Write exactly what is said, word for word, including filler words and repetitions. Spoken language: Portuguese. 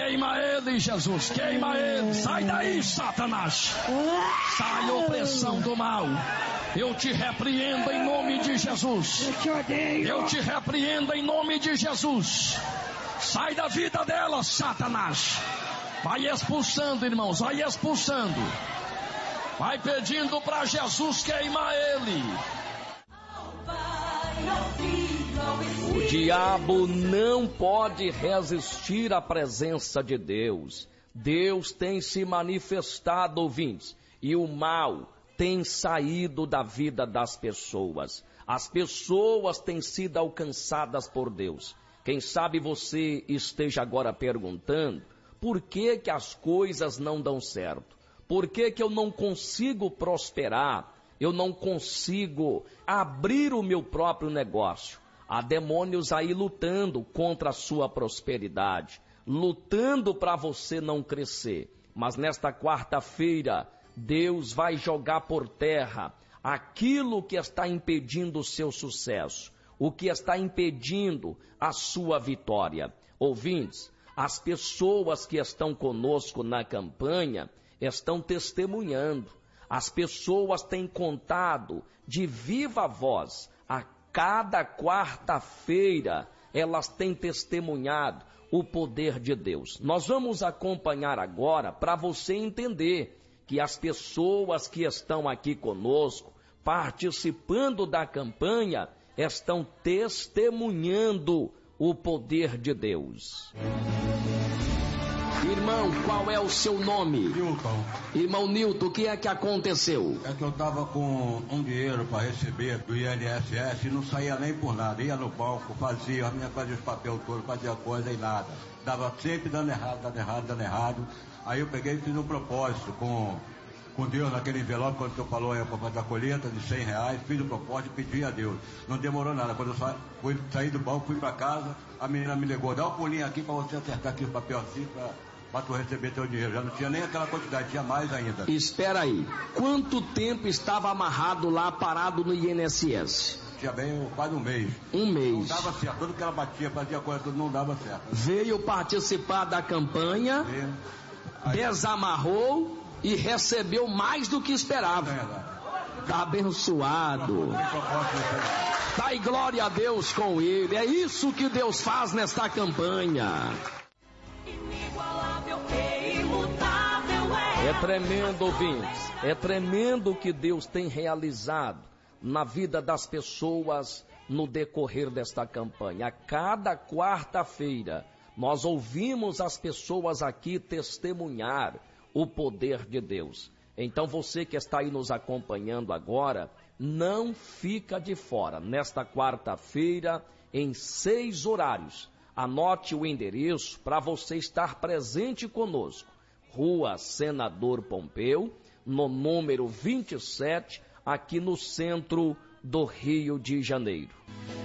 Queima ele, Jesus, queima ele. Sai daí, Satanás. Sai, opressão do mal. Eu te repreendo em nome de Jesus. Eu te odeio. Eu te repreendo em nome de Jesus. Sai da vida dela, Satanás. Vai expulsando, irmãos, vai expulsando. Vai pedindo para Jesus queimar ele. O diabo não pode resistir à presença de Deus. Deus tem se manifestado, ouvintes, e o mal tem saído da vida das pessoas. As pessoas têm sido alcançadas por Deus. Quem sabe você esteja agora perguntando, por que que as coisas não dão certo? Por que que eu não consigo prosperar? Eu não consigo abrir o meu próprio negócio? Há demônios aí lutando contra a sua prosperidade, lutando para você não crescer. Mas nesta quarta-feira, Deus vai jogar por terra aquilo que está impedindo o seu sucesso, o que está impedindo a sua vitória. Ouvintes, as pessoas que estão conosco na campanha estão testemunhando. As pessoas têm contado de viva voz. A cada quarta-feira elas têm testemunhado o poder de Deus. Nós vamos acompanhar agora para você entender que as pessoas que estão aqui conosco, participando da campanha, estão testemunhando o poder de Deus. Irmão, qual é o seu nome? Nilton. Irmão Nilton, o que é que aconteceu? É que eu tava com um dinheiro para receber do I N S S e não saía nem por nada. Ia no banco, fazia, a minha fazia os papel todo, fazia coisa e nada. Dava sempre dando errado, dando errado, dando errado. Aí eu peguei e fiz um propósito com, com Deus naquele envelope, quando eu falou para fazer a colheita de cem reais, fiz o propósito e pedi a Deus. Não demorou nada. Quando eu sa... fui, saí do banco, fui para casa, a menina me ligou, dá um pulinho aqui para você acertar aqui o papel assim para... para tu receber teu dinheiro. Já não tinha nem aquela quantidade, tinha mais ainda. Espera aí, quanto tempo estava amarrado lá, parado no I N S S? Tinha bem quase um mês. Um mês. Não dava certo, tudo que ela batia, fazia coisa, tudo não dava certo. Veio participar da campanha, aí... desamarrou e recebeu mais do que esperava. É, Está abençoado. Dai glória a Deus com ele. É isso que Deus faz nesta campanha. É tremendo, ouvintes, é tremendo o que Deus tem realizado na vida das pessoas no decorrer desta campanha. A cada quarta-feira, nós ouvimos as pessoas aqui testemunhar o poder de Deus. Então você que está aí nos acompanhando agora, não fica de fora. Nesta quarta-feira, em seis horários, anote o endereço para você estar presente conosco. Rua Senador Pompeu, no número vinte e sete, aqui no centro do Rio de Janeiro.